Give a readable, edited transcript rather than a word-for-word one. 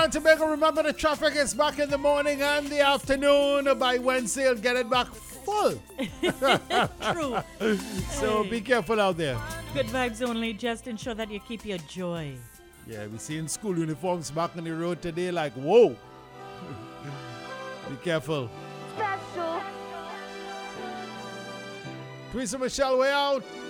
Tobago, remember the traffic is back in the morning and the afternoon. By Wednesday, you'll get it back full. True. So be careful out there. Good vibes only. Just ensure that you keep your joy. Yeah, we seeing school uniforms back on the road today like, whoa. Be careful. Special. Teresa Michelle, way out.